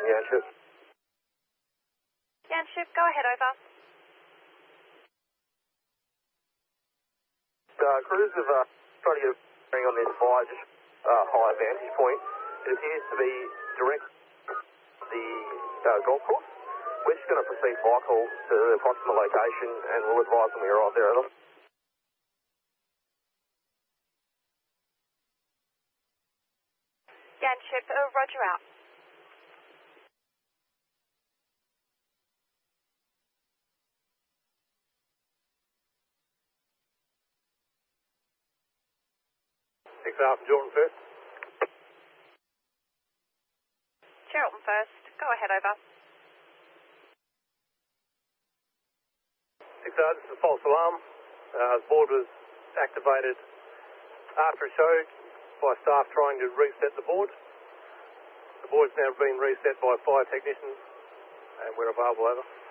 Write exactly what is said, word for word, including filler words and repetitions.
Yanship. Yanship, go ahead, over. Uh, crews have uh, tried to get a bearing on this fire, just uh, high vantage point. It appears to be direct the uh, golf course. We're just going to proceed fire call to the approximate location and we'll advise when we arrive there. Over. Yanship, uh, roger out. Six Alpha, Jordan first. Geraldton first, go ahead, over. Six Alpha, this is a false alarm. Uh, the board was activated after a show by staff trying to reset the board. The board's now been reset by fire technicians and we're available, over.